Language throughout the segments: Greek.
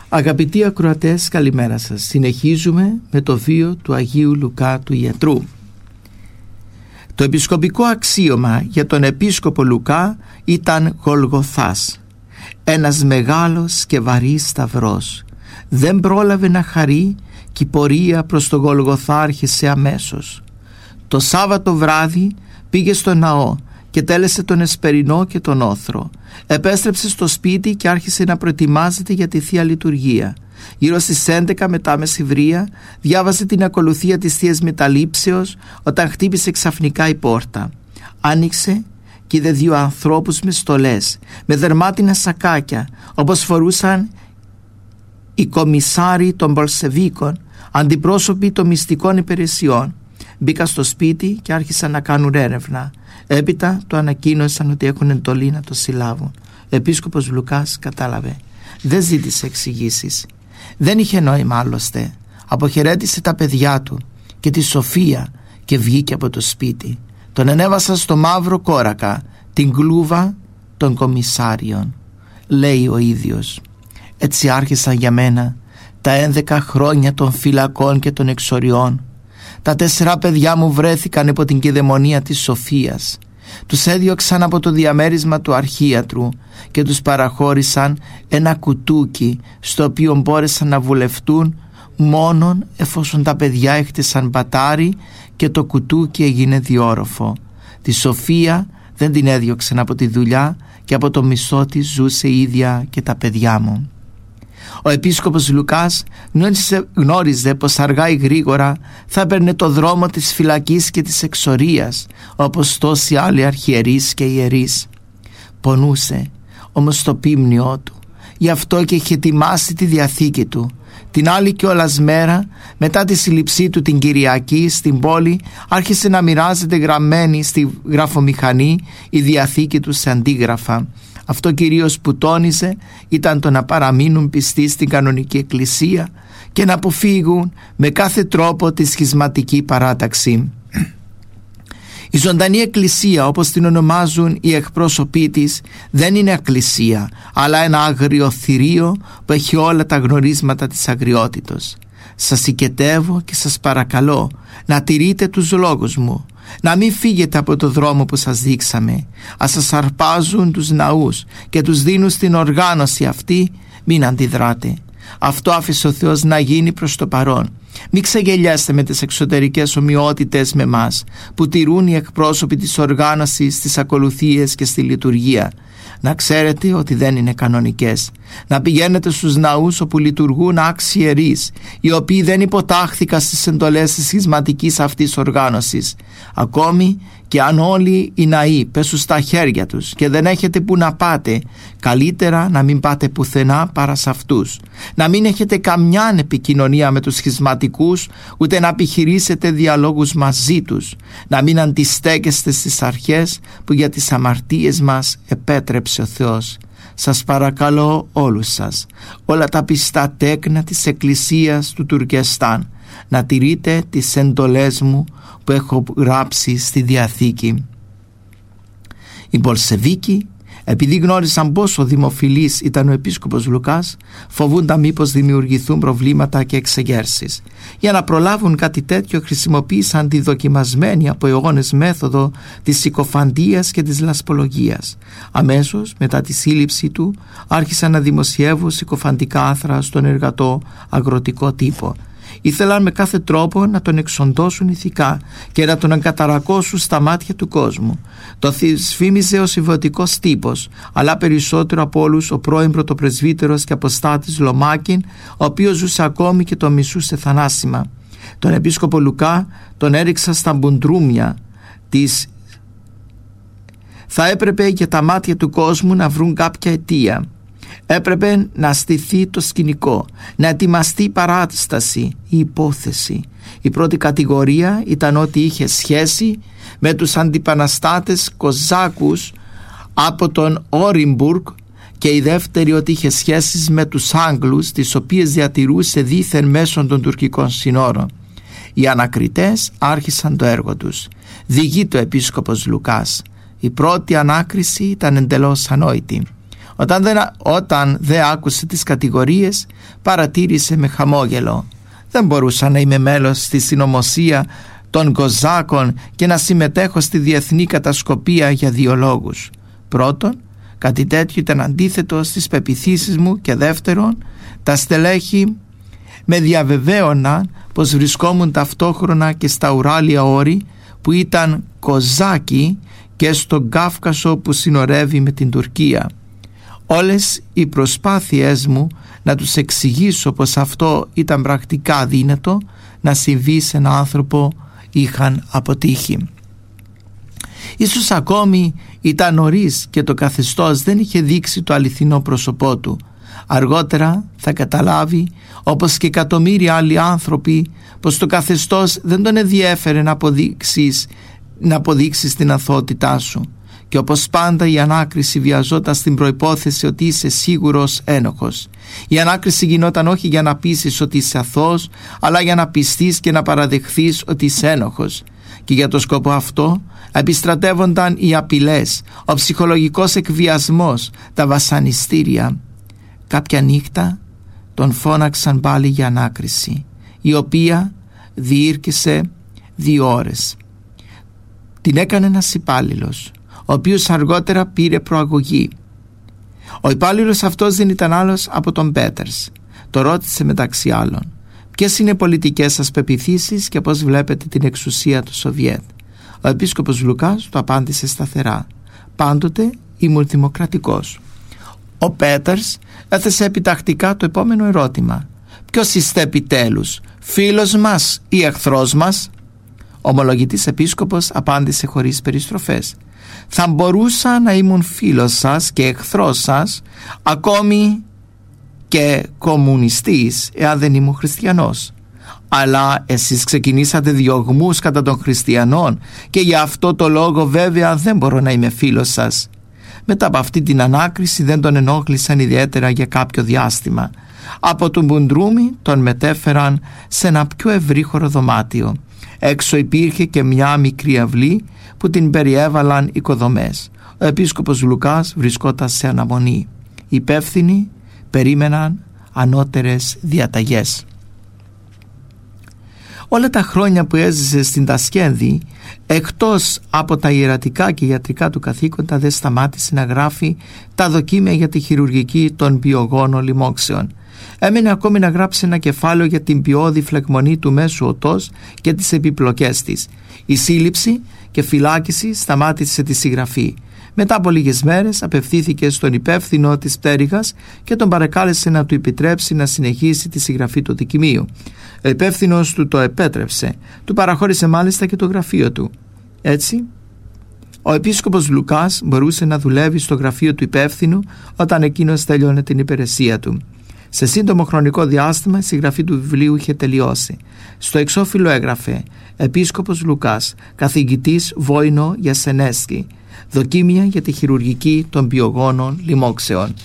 Αγαπητοί ακροατές, καλημέρα σας. Συνεχίζουμε με το βίο του Αγίου Λουκά του Ιατρού. Το επισκοπικό αξίωμα για τον επίσκοπο Λουκά ήταν Γολγοθάς, ένας μεγάλος και βαρύς σταυρός. Δεν πρόλαβε να χαρεί και η πορεία προς το Γολγοθά άρχισε αμέσως. Το Σάββατο βράδυ πήγε στο ναό και τέλεσε τον εσπερινό και τον όθρο. Επέστρεψε στο σπίτι και άρχισε να προετοιμάζεται για τη Θεία Λειτουργία. Γύρω στις 11 μετά μεσημβρία διάβασε την ακολουθία της Θείας Μεταλήψεως όταν χτύπησε ξαφνικά η πόρτα. Άνοιξε και είδε δύο ανθρώπους με στολές, με δερμάτινα σακάκια, όπως φορούσαν οι κομισάροι των Μπολσεβίκων, αντιπρόσωποι των μυστικών υπηρεσιών. Μπήκαν στο σπίτι και άρχισαν να κάνουν έρευνα. Έπειτα του ανακοίνωσαν ότι έχουν εντολή να το συλλάβουν. Ο επίσκοπος Λουκάς κατάλαβε. Δεν ζήτησε εξηγήσεις. Δεν είχε νόημα άλλωστε. Αποχαιρέτησε τα παιδιά του και τη Σοφία και βγήκε από το σπίτι. Τον ενέβασαν στο μαύρο κόρακα, την κλούβα των κομισάριων. Λέει ο ίδιος. Έτσι άρχισαν για μένα τα 11 χρόνια των φυλακών και των εξοριών. Τα 4 παιδιά μου βρέθηκαν υπό την κηδαιμονία της Σοφίας. Τους έδιωξαν από το διαμέρισμα του αρχίατρου και τους παραχώρησαν ένα κουτούκι στο οποίο μπόρεσαν να βουλευτούν μόνον εφόσον τα παιδιά έχτισαν πατάρι και το κουτούκι έγινε διόροφο. Τη Σοφία δεν την έδιωξαν από τη δουλειά και από το μισό της ζούσε η ίδια και τα παιδιά μου. Ο επίσκοπος Λουκάς γνώριζε πως αργά ή γρήγορα θα έπαιρνε το δρόμο της φυλακής και της εξορίας, όπως τόσοι άλλοι αρχιερείς και ιερείς. Πονούσε όμως το πίμνιό του, γι' αυτό και είχε ετοιμάσει τη διαθήκη του. Την άλλη κιόλας μέρα, μετά τη σύλληψή του την Κυριακή στην πόλη, άρχισε να μοιράζεται γραμμένη στη γραφομηχανή η διαθήκη του σε αντίγραφα. Αυτό κυρίως που τόνιζε ήταν το να παραμείνουν πιστοί στην κανονική εκκλησία και να αποφύγουν με κάθε τρόπο τη σχισματική παράταξη. Η ζωντανή εκκλησία, όπως την ονομάζουν οι εκπρόσωποι της, δεν είναι εκκλησία, αλλά ένα άγριο θηρίο που έχει όλα τα γνωρίσματα της αγριότητος. Σας οικετεύω και σας παρακαλώ να τηρείτε τους λόγους μου, να μην φύγετε από το δρόμο που σας δείξαμε. Ας σας αρπάζουν τους ναούς και τους δίνουν στην οργάνωση αυτή, μην αντιδράτε. Αυτό άφησε ο Θεός να γίνει προς το παρόν. Μην ξεγελιάστε με τις εξωτερικές ομοιότητες με μας που τηρούν οι εκπρόσωποι της οργάνωσης στις ακολουθίες και στη λειτουργία. Να ξέρετε ότι δεν είναι κανονικές. Να πηγαίνετε στους ναούς όπου λειτουργούν άξιοι ιερείς, οι οποίοι δεν υποτάχθηκαν στις εντολές της σχισματικής αυτής οργάνωσης. Ακόμη και αν όλοι οι ναοί πέσουν στα χέρια τους και δεν έχετε που να πάτε, καλύτερα να μην πάτε πουθενά παρά σε αυτούς. Να μην έχετε καμιά επικοινωνία με τους σχισματικούς, ούτε να επιχειρήσετε διαλόγους μαζί τους. Να μην αντιστέκεστε στις αρχές που για τις αμαρτίες μας επέτρεψε ο Θεός. Σας παρακαλώ όλους σας, όλα τα πιστά τέκνα της Εκκλησίας του Τουρκεστάν, να τηρείτε τις εντολές μου που έχω γράψει στη Διαθήκη. Οι Μπολσεβίκοι, επειδή γνώρισαν πόσο δημοφιλής ήταν ο επίσκοπος Λουκάς, φοβούνταν μήπως δημιουργηθούν προβλήματα και εξεγέρσεις. Για να προλάβουν κάτι τέτοιο χρησιμοποίησαν τη δοκιμασμένη από αιώνες μέθοδο της συκοφαντίας και της λασπολογίας. Αμέσως μετά τη σύλληψη του άρχισαν να δημοσιεύουν συκοφαντικά άθρα στον εργατό αγροτικό τύπο. Ήθελαν με κάθε τρόπο να τον εξοντώσουν ηθικά και να τον εγκαταρακώσουν στα μάτια του κόσμου. Το φήμιζε ο συμβατικός τύπος, αλλά περισσότερο από όλους ο πρώην πρωτοπρεσβύτερος και αποστάτης Λομάκιν, ο οποίος ζούσε ακόμη και τον μισούσε θανάσιμα. Τον επίσκοπο Λουκά τον έριξα στα μπουντρούμια της. Θα έπρεπε για τα μάτια του κόσμου να βρουν κάποια αιτία. Έπρεπε να στηθεί το σκηνικό, να ετοιμαστεί η παράσταση, η υπόθεση. Η πρώτη κατηγορία ήταν ότι είχε σχέση με τους αντιπαναστάτες Κοζάκους από τον Όριμπουργκ και η δεύτερη ότι είχε σχέσεις με τους Άγγλους, τις οποίες διατηρούσε δήθεν μέσω των τουρκικών συνόρων. Οι ανακριτές άρχισαν το έργο τους. Διηγεί το επίσκοπος Λουκάς. Η πρώτη ανάκριση ήταν εντελώς ανόητη. Όταν δεν άκουσε τις κατηγορίες, παρατήρησε με χαμόγελο: «Δεν μπορούσα να είμαι μέλος στη συνωμοσία των Κοζάκων και να συμμετέχω στη διεθνή κατασκοπία για δύο λόγους. Πρώτον, κάτι τέτοιο ήταν αντίθετο στις πεποιθήσεις μου, και δεύτερον, τα στελέχη με διαβεβαίωναν πως βρισκόμουν ταυτόχρονα και στα Ουράλια όρη που ήταν Κοζάκοι και στον Κάφκασο που συνορεύει με την Τουρκία. Όλες οι προσπάθειές μου να τους εξηγήσω πως αυτό ήταν πρακτικά δύνατο να συμβεί σε έναν άνθρωπο είχαν αποτύχει. Ίσως ακόμη ήταν νωρίς και το καθεστώς δεν είχε δείξει το αληθινό πρόσωπό του. Αργότερα θα καταλάβει, όπως και εκατομμύρια άλλοι άνθρωποι, πως το καθεστώς δεν τον ενδιέφερε να αποδείξεις την αθωότητά σου, και όπως πάντα η ανάκριση βιαζόταν στην προϋπόθεση ότι είσαι σίγουρος ένοχος. Η ανάκριση γινόταν όχι για να πείσεις ότι είσαι αθώος, αλλά για να πιστείς και να παραδεχθείς ότι είσαι ένοχος. Και για το σκοπό αυτό επιστρατεύονταν οι απειλές, ο ψυχολογικός εκβιασμός, τα βασανιστήρια. Κάποια νύχτα τον φώναξαν πάλι για ανάκριση, η οποία διήρκησε 2 ώρες. Την έκανε ένας υπάλληλος, ο οποίος αργότερα πήρε προαγωγή. Ο υπάλληλος αυτός δεν ήταν άλλος από τον Πέτερς. Το ρώτησε μεταξύ άλλων: «Ποιες είναι οι πολιτικές σας πεποιθήσεις και πώς βλέπετε την εξουσία του Σοβιέτ?» Ο επίσκοπος Λουκάς του απάντησε σταθερά: «Πάντοτε ήμουν δημοκρατικός». Ο Πέτερς έθεσε επιτακτικά το επόμενο ερώτημα: «Ποιος είστε επιτέλους, φίλος μας ή εχθρός μας?» Ο ομολογητής επίσκοπος απάντησε χωρίς περιστροφές: «Θα μπορούσα να ήμουν φίλος σας και εχθρός σας, ακόμη και κομμουνιστής, εάν δεν ήμουν χριστιανός. Αλλά εσείς ξεκινήσατε διωγμούς κατά των χριστιανών και για αυτό το λόγο βέβαια δεν μπορώ να είμαι φίλος σας». Μετά από αυτή την ανάκριση δεν τον ενόχλησαν ιδιαίτερα για κάποιο διάστημα. Από τον Μπουντρούμι τον μετέφεραν σε ένα πιο ευρύχωρο δωμάτιο. Έξω υπήρχε και μια μικρή αυλή που την περιέβαλαν οικοδομές. Ο επίσκοπος Λουκάς βρισκόταν σε αναμονή. Οι υπεύθυνοι περίμεναν ανώτερες διαταγές. Όλα τα χρόνια που έζησε στην Τασκένδη, εκτός από τα ιερατικά και ιατρικά του καθήκοντα, δεν σταμάτησε να γράφει τα δοκίμια για τη χειρουργική των πιογόνων λοιμόξεων. Έμενε ακόμη να γράψει ένα κεφάλαιο για την ποιώδη φλεγμονή του μέσου οτός και τις επιπλοκές της. Η σύλληψη και φυλάκιση σταμάτησε τη συγγραφή. Μετά από λίγες μέρες απευθύνθηκε στον υπεύθυνο της πτέρυγας και τον παρακάλεσε να του επιτρέψει να συνεχίσει τη συγγραφή του δοκιμίου. Ο υπεύθυνος του το επέτρεψε. Του παραχώρησε μάλιστα και το γραφείο του. Έτσι, ο επίσκοπος Λουκάς μπορούσε να δουλεύει στο γραφείο του υπεύθυνου όταν εκείνος τέλειωνε την υπηρεσία του. Σε σύντομο χρονικό διάστημα η συγγραφή του βιβλίου είχε τελειώσει. Στο εξώφυλλο έγραφε «Επίσκοπος Λουκάς, καθηγητής Βόινο Γιασενέσκι, δοκίμια για τη χειρουργική των πιογόνων λοιμόξεων».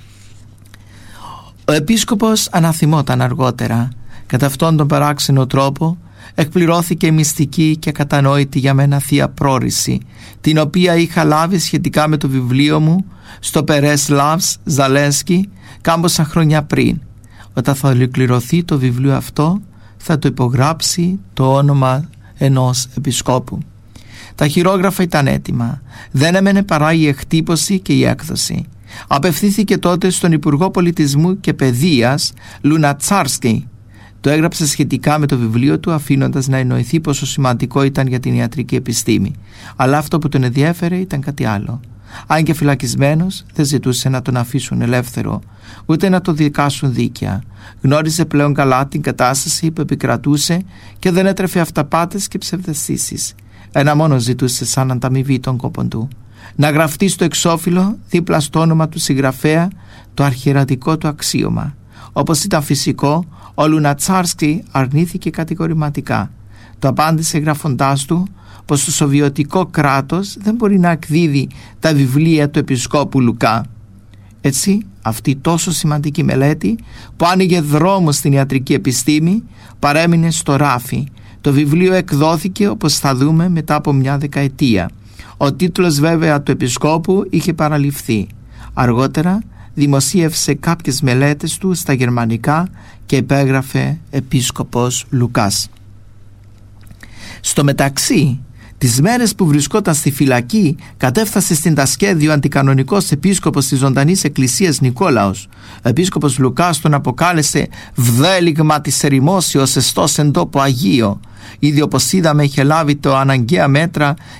Ο επίσκοπος αναθυμόταν αργότερα. Κατά αυτόν τον παράξενο τρόπο εκπληρώθηκε η μυστική και κατανόητη για μένα θεία πρόρηση, την οποία είχα λάβει σχετικά με το βιβλίο μου στο Περέσλαβς Ζαλένσκι κάμποσα χρόνια πριν. Όταν θα ολοκληρωθεί το βιβλίο αυτό, θα το υπογράψει το όνομα ενός επισκόπου. Τα χειρόγραφα ήταν έτοιμα. Δεν έμενε παρά η εκτύπωση και η έκδοση. Απευθύνθηκε τότε στον Υπουργό Πολιτισμού και Παιδείας Λουνατσάρσκι. Το έγραψε σχετικά με το βιβλίο του, αφήνοντας να εννοηθεί πόσο σημαντικό ήταν για την ιατρική επιστήμη. Αλλά αυτό που τον ενδιέφερε ήταν κάτι άλλο. Αν και φυλακισμένος, δεν ζητούσε να τον αφήσουν ελεύθερο, ούτε να τον δικάσουν δίκαια. Γνώριζε πλέον καλά την κατάσταση που επικρατούσε και δεν έτρεφε αυταπάτες και ψευδαισθήσεις. Ένα μόνο ζητούσε σαν ανταμοιβή των κόπων του: να γραφτεί στο εξώφυλλο, δίπλα στο όνομα του συγγραφέα, το αρχιερατικό του αξίωμα. Όπως ήταν φυσικό, ο Λουνατσάρσκι αρνήθηκε κατηγορηματικά. Το απάντησε γράφοντάς του πως το σοβιετικό κράτος δεν μπορεί να εκδίδει τα βιβλία του επισκόπου Λουκά. Έτσι, αυτή τόσο σημαντική μελέτη που άνοιγε δρόμο στην ιατρική επιστήμη παρέμεινε στο ράφι. Το βιβλίο εκδόθηκε, όπως θα δούμε, μετά από μια δεκαετία. Ο τίτλος βέβαια του επισκόπου είχε παραληφθεί, Αργότερα δημοσίευσε κάποιες μελέτες του στα γερμανικά και υπέγραφε επίσκοπος Λουκάς. Στο μεταξύ, τις μέρες που βρισκόταν στη φυλακή, κατέφθασε στην Τασκέδη ο αντικανονικός επίσκοπος της Ζωντανής Εκκλησίας Νικόλαος. Ο επίσκοπος Λουκάς τον αποκάλεσε «βδέλιγμα της ερημόσεως εστός εν τόπο Αγίο». Ήδη όπως είδαμε είχε λάβει το αναγκαία μέτρα